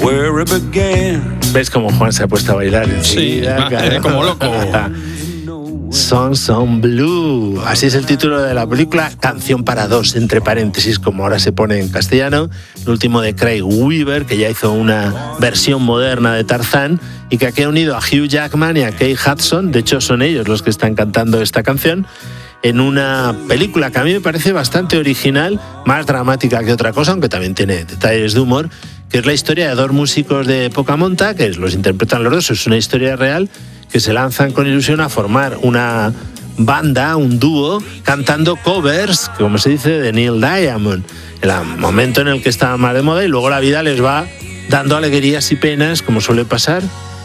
where it began. ¿Ves cómo Juan se ha puesto a bailar enseguida? Sí, como loco. Songs on Blue, así es el título de la película, canción para dos, entre paréntesis, como ahora se pone en castellano, el último de Craig Weaver, que ya hizo una versión moderna de Tarzán y que aquí ha unido a Hugh Jackman y a Kate Hudson, de hecho son ellos los que están cantando esta canción, en una película que a mí me parece bastante original, más dramática que otra cosa, aunque también tiene detalles de humor, que es la historia de dos músicos de poca monta, que los interpretan los dos, es una historia real, que se lanzan con ilusión a formar una banda, un dúo, cantando covers, como se dice, de Neil Diamond, en el momento en el que estaban más de moda, y luego la vida les va dando alegrías y penas, como suele pasar.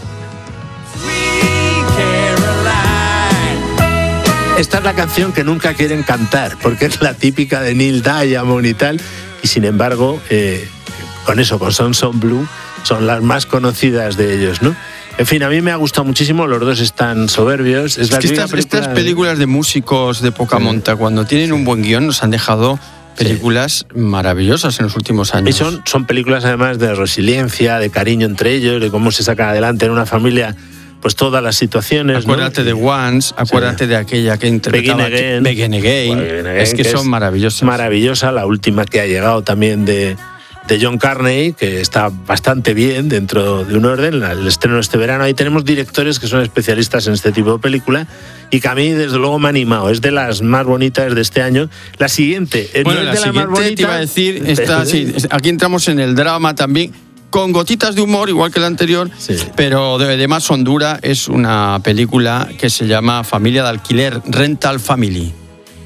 Esta es la canción que nunca quieren cantar, porque es la típica de Neil Diamond y tal, y sin embargo, con Songs on Blue, son las más conocidas de ellos, ¿no? En fin, a mí me ha gustado muchísimo, los dos están soberbios. Es que estas películas de músicos de poca monta, cuando tienen un buen guión, nos han dejado películas maravillosas en los últimos años. Y son películas además de resiliencia, de cariño entre ellos, de cómo se saca adelante en una familia pues todas las situaciones. Acuérdate, ¿no?, de Once, acuérdate de aquella que interpretaba Begin Again. Es que son maravillosas. Maravillosa, la última que ha llegado también de John Carney, que está bastante bien dentro de un orden, el estreno de este verano. Ahí tenemos directores que son especialistas en este tipo de película y que a mí desde luego me ha animado, es de las más bonitas de este año. La siguiente, bueno, la siguiente te iba a decir, aquí entramos en el drama también, con gotitas de humor, igual que la anterior, pero de más hondura. Es una película que se llama Familia de Alquiler, Rental Family.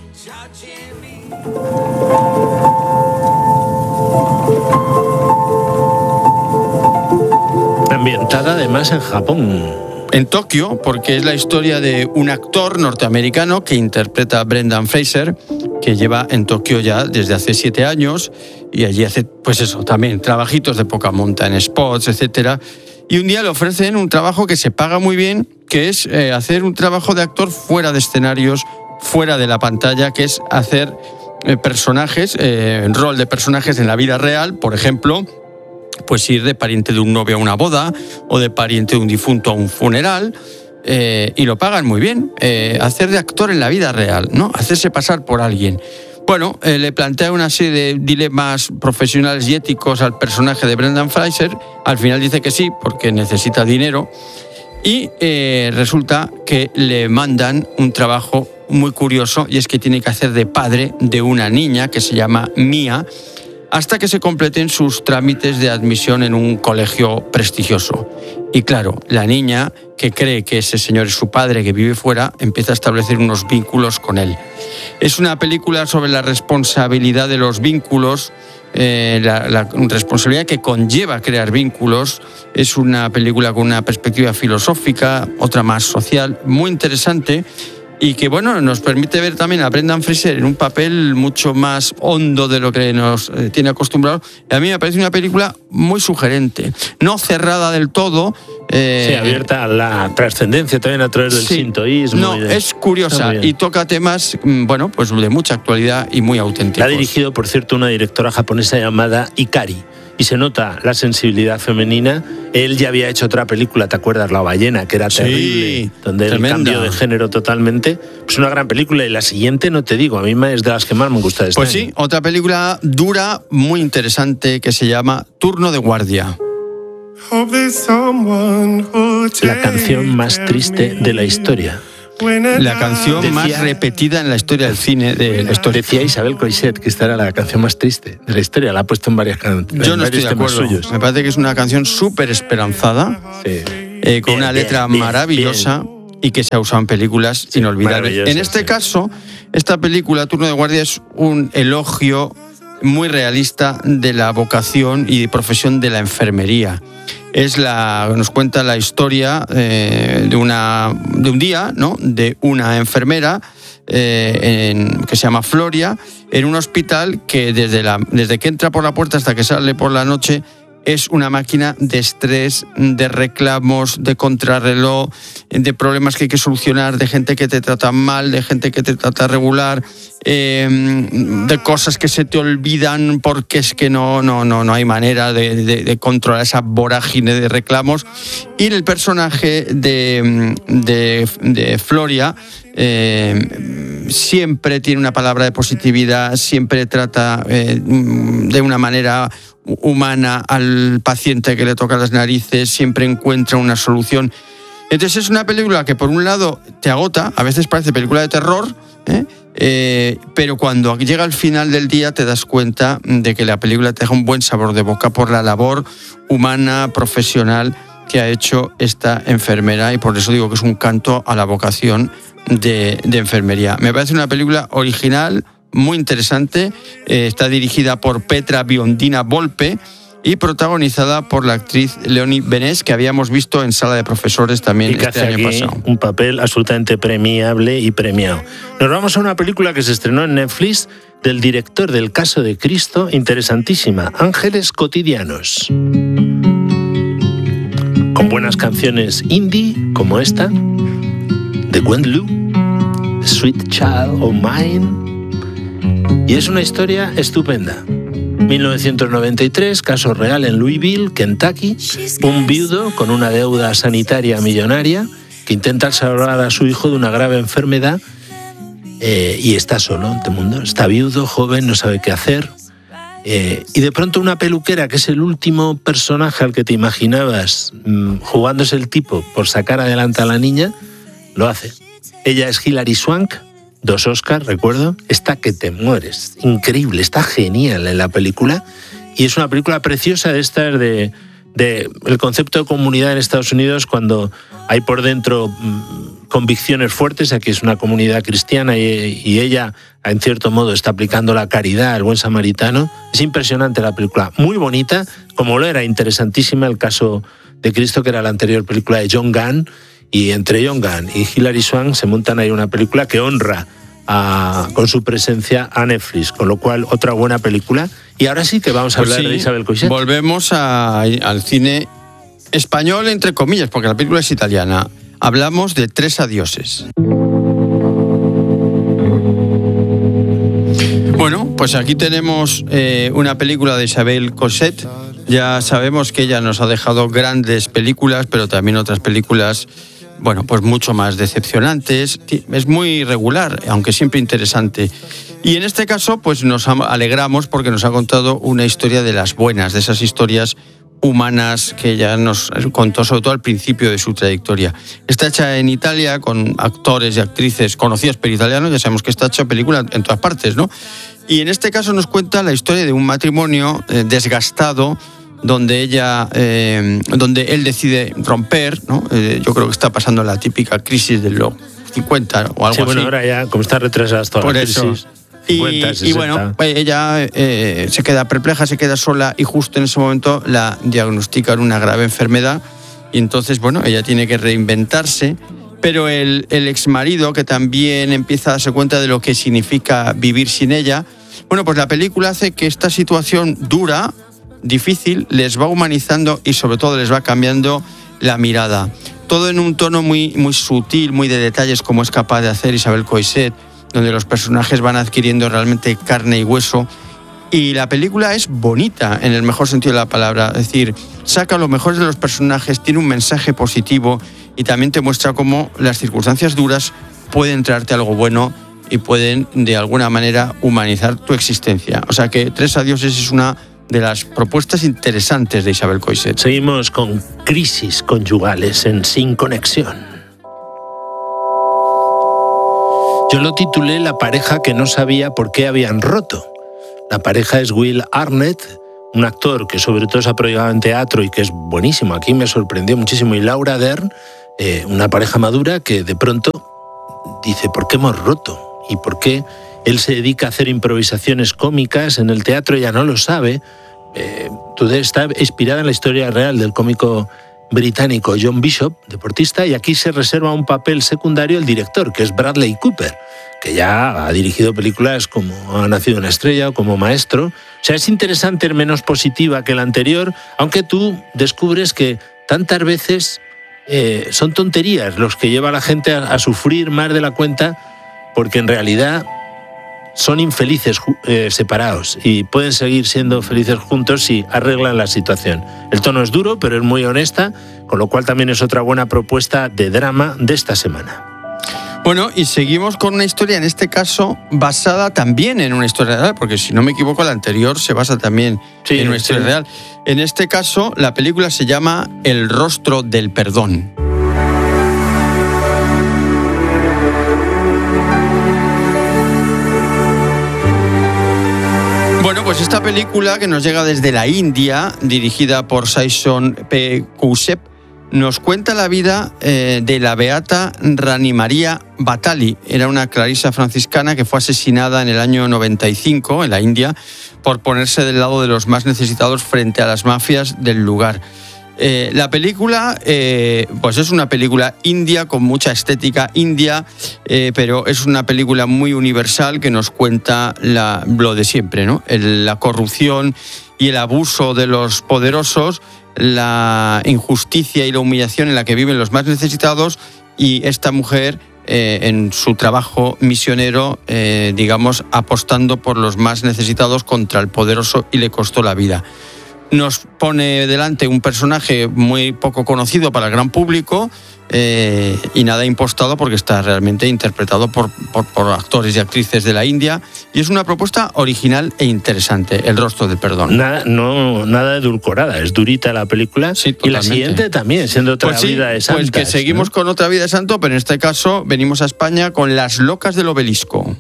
Ambientada además en Japón. En Tokio, porque es la historia de un actor norteamericano que interpreta a Brendan Fraser, que lleva en Tokio ya desde hace 7 años y allí hace, pues eso, también trabajitos de poca monta en spots, etcétera. Y un día le ofrecen un trabajo que se paga muy bien, que es hacer un trabajo de actor fuera de escenarios, fuera de la pantalla, que es hacer personajes, rol de personajes en la vida real, por ejemplo, pues ir de pariente de un novio a una boda o de pariente de un difunto a un funeral, y lo pagan muy bien, hacer de actor en la vida real, ¿no? Hacerse pasar por alguien. Bueno, le plantea una serie de dilemas profesionales y éticos al personaje de Brendan Fraser. Al final dice que sí, porque necesita dinero, y resulta que le mandan un trabajo muy curioso, y es que tiene que hacer de padre de una niña que se llama Mia, hasta que se completen sus trámites de admisión en un colegio prestigioso. Y claro, la niña, que cree que ese señor es su padre, que vive fuera, empieza a establecer unos vínculos con él. Es una película sobre la responsabilidad de los vínculos, la responsabilidad que conlleva crear vínculos. Es una película con una perspectiva filosófica, otra más social, muy interesante, y que, bueno, nos permite ver también a Brendan Fraser en un papel mucho más hondo de lo que nos tiene acostumbrado. A mí me parece una película muy sugerente, no cerrada del todo. Abierta a la trascendencia también a través del sintoísmo. No, es curiosa y toca temas, bueno, pues de mucha actualidad y muy auténticos. La ha dirigido, por cierto, una directora japonesa llamada Ikari. Y se nota la sensibilidad femenina. Él ya había hecho otra película, ¿te acuerdas? La ballena, que era terrible, donde él cambió de género totalmente. Es una gran película, y la siguiente, no te digo, a mí es de las que más me gusta de este año. Sí, otra película dura, muy interesante, que se llama Turno de Guardia. La canción más triste de la historia. La canción más repetida en la historia del cine de la historia. Decía Isabel Coixet que esta era la canción más triste de la historia. La ha puesto en varias canciones. Yo no estoy de acuerdo. Suyos. Me parece que es una canción súper esperanzada, con una letra maravillosa y que se ha usado en películas inolvidables. En este caso, esta película, Turno de Guardia, es un elogio muy realista de la vocación y profesión de la enfermería. Nos cuenta la historia de un día, ¿no?, de una enfermera que se llama Floria, en un hospital que desde que entra por la puerta hasta que sale por la noche es una máquina de estrés, de reclamos, de contrarreloj, de problemas que hay que solucionar, de gente que te trata mal, de gente que te trata regular, de cosas que se te olvidan porque es que no hay manera de controlar esa vorágine de reclamos. Y el personaje de Floria siempre tiene una palabra de positividad, siempre trata de una manera humana al paciente que le toca las narices, siempre encuentra una solución. Entonces es una película que por un lado te agota, a veces parece película de terror, pero cuando llega al final del día te das cuenta de que la película te deja un buen sabor de boca por la labor humana, profesional que ha hecho esta enfermera, y por eso digo que es un canto a la vocación de enfermería. Me parece una película original, muy interesante, está dirigida por Petra Biondina Volpe y protagonizada por la actriz Leonie Benés, que habíamos visto en Sala de Profesores también este año pasado. Un papel absolutamente premiable y premiado. Nos vamos a una película que se estrenó en Netflix del director del Caso de Cristo, interesantísima, Ángeles Cotidianos. Con buenas canciones indie como esta, de Gwen Lu, Sweet Child O' Mine. Y es una historia estupenda. 1993, caso real en Louisville, Kentucky. Un viudo con una deuda sanitaria millonaria que intenta salvar a su hijo de una grave enfermedad y está solo en este mundo. Está viudo, joven, no sabe qué hacer. Y de pronto una peluquera, que es el último personaje al que te imaginabas jugándose el tipo por sacar adelante a la niña, lo hace. Ella es Hilary Swank, 2 Oscars, recuerdo. Está que te mueres. Increíble, está genial en la película. Y es una película preciosa de estas de el concepto de comunidad en Estados Unidos, cuando hay por dentro convicciones fuertes. Aquí es una comunidad cristiana y ella, en cierto modo, está aplicando la caridad, el buen samaritano. Es impresionante la película, muy bonita, como lo era interesantísima El Caso de Cristo, que era la anterior película de John Gunn. Y entre John Gunn y Hilary Swank se montan ahí una película que honra con su presencia a Netflix, con lo cual otra buena película. Y ahora sí que vamos a hablar de Isabel Coixet. Volvemos al cine español, entre comillas, porque la película es italiana. Hablamos de 3 adioses. Bueno, pues aquí tenemos una película de Isabel Coixet. Ya sabemos que ella nos ha dejado grandes películas, pero también otras películas, bueno, pues mucho más decepcionantes. Es muy regular, aunque siempre interesante. Y en este caso, pues nos alegramos porque nos ha contado una historia de las buenas, de esas historias humanas que ella nos contó, sobre todo al principio de su trayectoria. Está hecha en Italia con actores y actrices conocidos pero italianos. Ya sabemos que está hecha película en todas partes, ¿no? Y en este caso nos cuenta la historia de un matrimonio desgastado, donde él decide romper, ¿no? Yo creo que está pasando la típica crisis de los 50 o algo así. Bueno, ahora ya, como está retrasada toda la crisis. 50, 60. Y bueno, ella se queda perpleja, se queda sola, y justo en ese momento la diagnostican una grave enfermedad, y entonces, bueno, ella tiene que reinventarse, pero el exmarido, que también empieza a darse cuenta de lo que significa vivir sin ella, bueno, pues la película hace que esta situación dura, difícil, les va humanizando y sobre todo les va cambiando la mirada. Todo en un tono muy, muy sutil, muy de detalles, como es capaz de hacer Isabel Coixet, donde los personajes van adquiriendo realmente carne y hueso. Y la película es bonita, en el mejor sentido de la palabra. Es decir, saca lo mejor de los personajes, tiene un mensaje positivo y también te muestra cómo las circunstancias duras pueden traerte algo bueno y pueden, de alguna manera, humanizar tu existencia. O sea que 3 adioses es una de las propuestas interesantes de Isabel Coixet. Seguimos con Crisis conyugales en Sin Conexión. Yo lo titulé La pareja que no sabía por qué habían roto. La pareja es Will Arnett, un actor que sobre todo se ha proyectado en teatro y que es buenísimo. Aquí me sorprendió muchísimo. Y Laura Dern, una pareja madura que de pronto dice, ¿por qué hemos roto? ¿Y por qué él se dedica a hacer improvisaciones cómicas en el teatro? Ella no lo sabe. Está inspirada en la historia real del cómico británico John Bishop, deportista, y aquí se reserva un papel secundario el director, que es Bradley Cooper, que ya ha dirigido películas como Ha nacido una estrella o como Maestro. O sea, es interesante, es menos positiva que la anterior, aunque tú descubres que tantas veces son tonterías los que lleva a la gente a sufrir más de la cuenta, porque en realidad son infelices separados y pueden seguir siendo felices juntos si arreglan la situación. El tono es duro, pero es muy honesta, con lo cual también es otra buena propuesta de drama de esta semana. Bueno, y seguimos con una historia, en este caso, basada también en una historia real, porque si no me equivoco, la anterior se basa también en una historia real. En este caso, la película se llama El rostro del perdón. Bueno, pues esta película que nos llega desde la India, dirigida por Saison P. Koussepp, nos cuenta la vida de la beata Rani María Batali. Era una clarisa franciscana que fue asesinada en el año 95 en la India por ponerse del lado de los más necesitados frente a las mafias del lugar. La película, pues es una película india con mucha estética india, pero es una película muy universal que nos cuenta lo de siempre, ¿no? La corrupción y el abuso de los poderosos, la injusticia y la humillación en la que viven los más necesitados, y esta mujer en su trabajo misionero, digamos, apostando por los más necesitados contra el poderoso, y le costó la vida. Nos pone delante un personaje muy poco conocido para el gran público y nada impostado, porque está realmente interpretado por actores y actrices de la India, y es una propuesta original e interesante, El rostro del perdón. Nada edulcorada, es durita la película, sí, y la siguiente también, siendo otra vida de santas. Pues que seguimos, ¿no?, con otra vida de santo, pero en este caso venimos a España con Las locas del obelisco.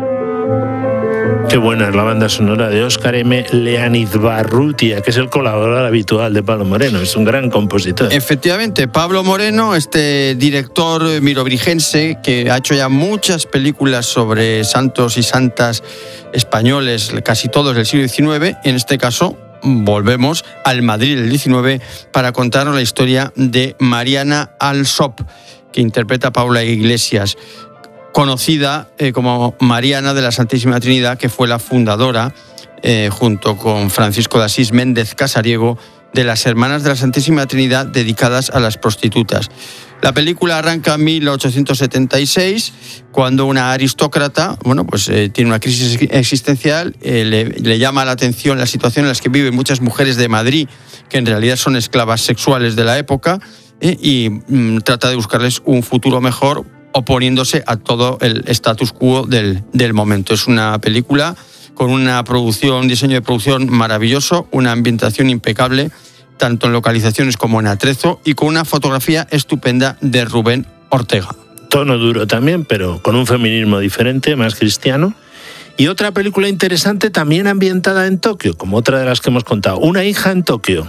Qué buena es la banda sonora de Óscar M. Leanizbarrutia, que es el colaborador habitual de Pablo Moreno, es un gran compositor. Efectivamente, Pablo Moreno, este director mirobrigense que ha hecho ya muchas películas sobre santos y santas españoles, casi todos del siglo XIX, en este caso volvemos al Madrid del XIX para contarnos la historia de Mariana Alsop, que interpreta Paula Iglesias, conocida como Mariana de la Santísima Trinidad, que fue la fundadora, junto con Francisco de Asís Méndez Casariego, de las Hermanas de la Santísima Trinidad dedicadas a las prostitutas. La película arranca en 1876, cuando una aristócrata, tiene una crisis existencial, le llama la atención la situación en la que viven muchas mujeres de Madrid, que en realidad son esclavas sexuales de la época, y trata de buscarles un futuro mejor, oponiéndose a todo el status quo del momento. Es una película con un diseño de producción maravilloso, una ambientación impecable, tanto en localizaciones como en atrezo, y con una fotografía estupenda de Rubén Ortega. Tono duro también, pero con un feminismo diferente, más cristiano. Y otra película interesante también ambientada en Tokio, como otra de las que hemos contado, Una hija en Tokio.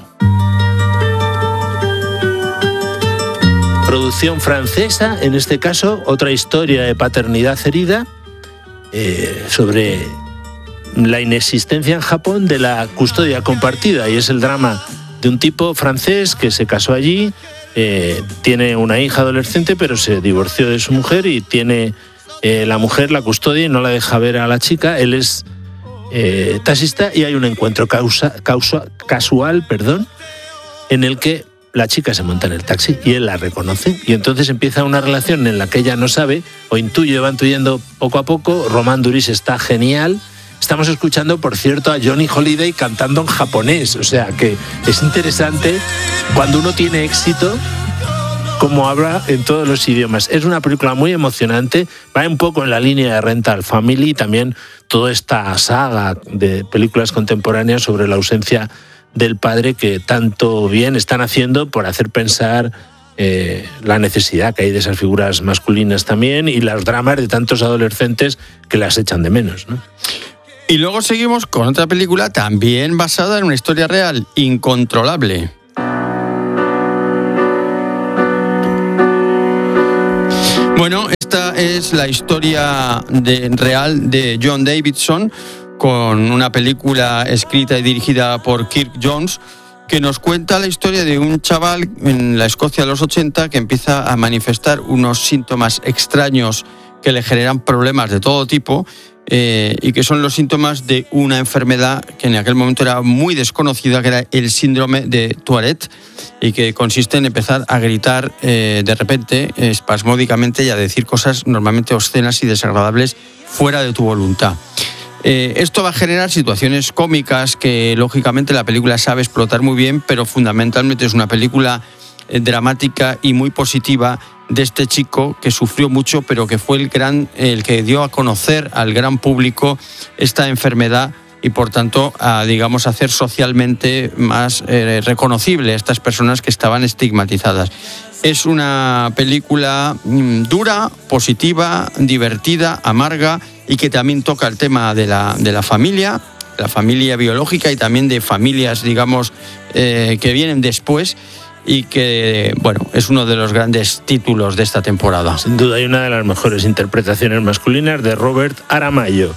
Producción francesa, en este caso, otra historia de paternidad herida, sobre la inexistencia en Japón de la custodia compartida, y es el drama de un tipo francés que se casó allí, tiene una hija adolescente, pero se divorció de su mujer y tiene la mujer la custodia y no la deja ver a la chica. Él es taxista y hay un encuentro casual, en el que la chica se monta en el taxi y él la reconoce, y entonces empieza una relación en la que ella no sabe o va intuyendo poco a poco. Román Duris está genial. Estamos escuchando, por cierto, a Johnny Holiday cantando en japonés, o sea que es interesante cuando uno tiene éxito cómo habla en todos los idiomas. Es una película muy emocionante, va un poco en la línea de Rental Family, y también toda esta saga de películas contemporáneas sobre la ausencia del padre, que tanto bien están haciendo por hacer pensar la necesidad que hay de esas figuras masculinas también, y los dramas de tantos adolescentes que las echan de menos, ¿no? Y luego seguimos con otra película también basada en una historia real, Incontrolable. Bueno, esta es la historia real de John Davidson, con una película escrita y dirigida por Kirk Jones, que nos cuenta la historia de un chaval en la Escocia de los 80 que empieza a manifestar unos síntomas extraños que le generan problemas de todo tipo y que son los síntomas de una enfermedad que en aquel momento era muy desconocida, que era el síndrome de Tourette, y que consiste en empezar a gritar de repente, espasmódicamente, y a decir cosas normalmente obscenas y desagradables fuera de tu voluntad. Esto va a generar situaciones cómicas que lógicamente la película sabe explotar muy bien, pero fundamentalmente es una película dramática y muy positiva de este chico que sufrió mucho, pero que fue el que dio a conocer al gran público esta enfermedad y por tanto a hacer socialmente más reconocible a estas personas que estaban estigmatizadas. Es una película dura, positiva, divertida, amarga, y que también toca el tema de la familia biológica y también de familias, que vienen después, y que, es uno de los grandes títulos de esta temporada. Sin duda, hay una de las mejores interpretaciones masculinas de Robert Aramayo.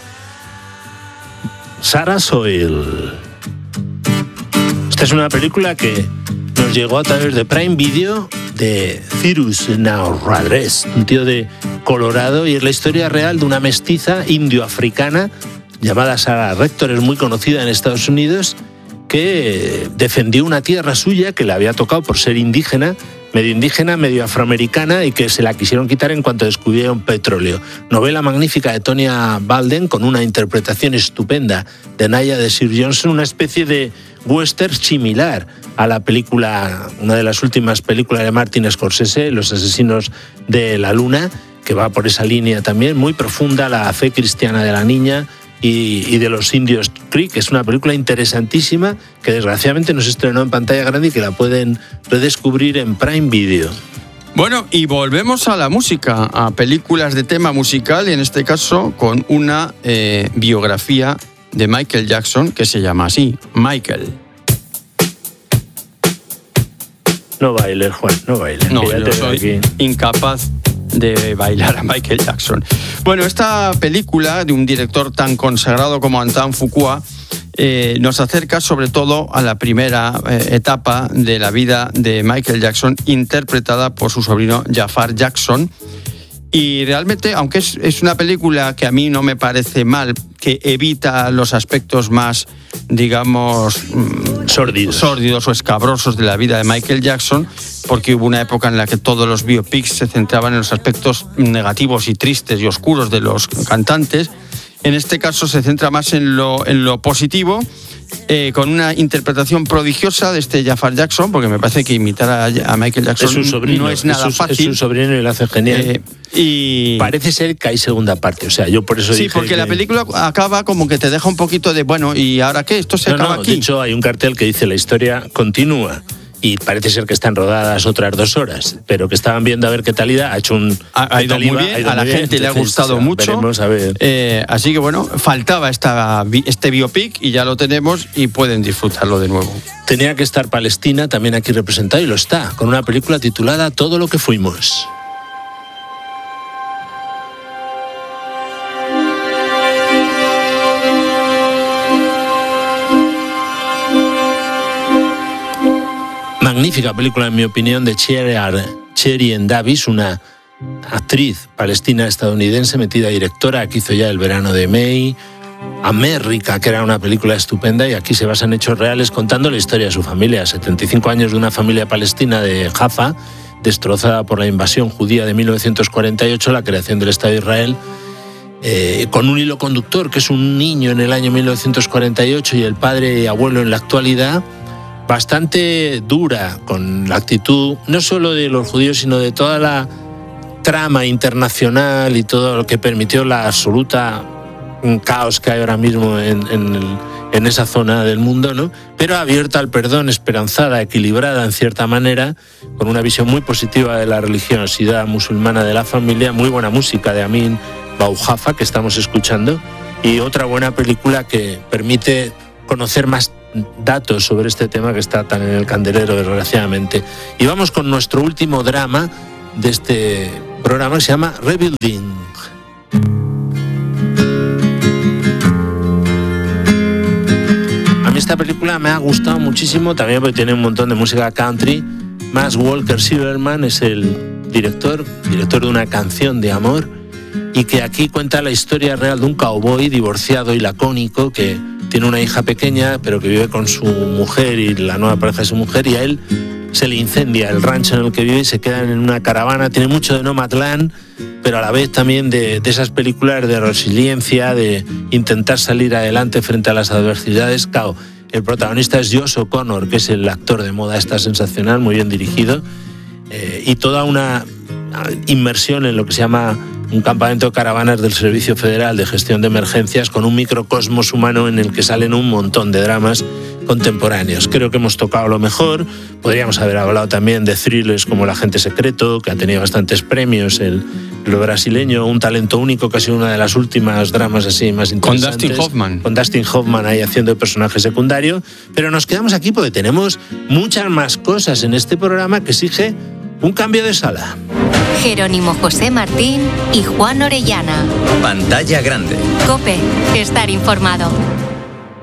Sarah Soil. Esta es una película que nos llegó a través de Prime Video, de Cyrus Nowrades, un tío de Colorado, y es la historia real de una mestiza indio-africana llamada Sarah Rector, es muy conocida en Estados Unidos, que defendió una tierra suya que le había tocado por ser indígena, medio afroamericana, y que se la quisieron quitar en cuanto descubrieron petróleo. Novela magnífica de Tonya Balden, con una interpretación estupenda de Naya de Sir Johnson, una especie de western similar a la película, una de las últimas películas de Martin Scorsese, Los asesinos de la luna, que va por esa línea también, muy profunda, la fe cristiana de la niña y de los indios Creek. Es una película interesantísima que desgraciadamente no se estrenó en pantalla grande y que la pueden redescubrir en Prime Video. Bueno, y volvemos a la música, a películas de tema musical, y en este caso con una biografía de Michael Jackson que se llama así, Michael. No bailes, Juan, no bailes. No, yo soy incapaz de bailar a Michael Jackson. Bueno, esta película de un director tan consagrado como Antoine Fuqua nos acerca sobre todo a la primera etapa de la vida de Michael Jackson, interpretada por su sobrino Jafar Jackson. Y realmente, aunque es una película que a mí no me parece mal, que evita los aspectos más, sórdidos o escabrosos de la vida de Michael Jackson, porque hubo una época en la que todos los biopics se centraban en los aspectos negativos y tristes y oscuros de los cantantes. En este caso se centra más en lo positivo, con una interpretación prodigiosa de este Jafar Jackson, porque me parece que imitar a Michael Jackson no es nada fácil. Es su sobrino y lo hace genial. Y parece ser que hay segunda parte, o sea, yo por eso dije. Sí, porque la película acaba como que te deja un poquito de, ¿y ahora qué? ¿Esto se acaba aquí? De hecho, hay un cartel que dice: la historia continúa. Y parece ser que están rodadas otras 2 horas, pero que estaban viendo a ver qué tal iba. Ha ido muy bien, a la gente le ha gustado mucho. Veremos a ver. Así que faltaba este biopic y ya lo tenemos y pueden disfrutarlo de nuevo. Tenía que estar Palestina también aquí representado, y lo está, con una película titulada Todo lo que fuimos. Magnífica película, en mi opinión, de Cherien Davis, una actriz palestina-estadounidense metida directora, que hizo ya El verano de May, América, que era una película estupenda, y aquí se basa en hechos reales contando la historia de su familia. 75 años de una familia palestina de Jaffa, destrozada por la invasión judía de 1948, la creación del Estado de Israel, con un hilo conductor que es un niño en el año 1948 y el padre y abuelo en la actualidad. Bastante dura, con la actitud no solo de los judíos, sino de toda la trama internacional y todo lo que permitió la absoluta caos que hay ahora mismo en esa zona del mundo, ¿no? Pero abierta al perdón, esperanzada, equilibrada en cierta manera, con una visión muy positiva de la religiosidad musulmana de la familia. Muy buena música de Amin Baujafa, que estamos escuchando, y otra buena película que permite conocer más datos sobre este tema que está tan en el candelero, desgraciadamente. Y vamos con nuestro último drama de este programa, que se llama Rebuilding. A mí esta película me ha gustado muchísimo, también porque tiene un montón de música country. Max Walker Silverman es el director de una canción de amor, y que aquí cuenta la historia real de un cowboy divorciado y lacónico que tiene una hija pequeña, pero que vive con su mujer y la nueva pareja de su mujer, y a él se le incendia el rancho en el que vive y se quedan en una caravana. Tiene mucho de Nomadland, pero a la vez también de esas películas de resiliencia, de intentar salir adelante frente a las adversidades. Claro, el protagonista es Josh O'Connor, que es el actor de moda, está sensacional, muy bien dirigido, y toda una inmersión en lo que se llama un campamento de caravanas del Servicio Federal de Gestión de Emergencias, con un microcosmos humano en el que salen un montón de dramas contemporáneos. Creo que hemos tocado lo mejor. Podríamos haber hablado también de thrillers como El Agente Secreto, que ha tenido bastantes premios, el brasileño, Un talento único, que ha sido una de las últimas dramas así más interesantes. Con Dustin Hoffman ahí haciendo el personaje secundario. Pero nos quedamos aquí porque tenemos muchas más cosas en este programa que exige un cambio de sala. Jerónimo José Martín y Juan Orellana. Pantalla grande. COPE. Estar informado.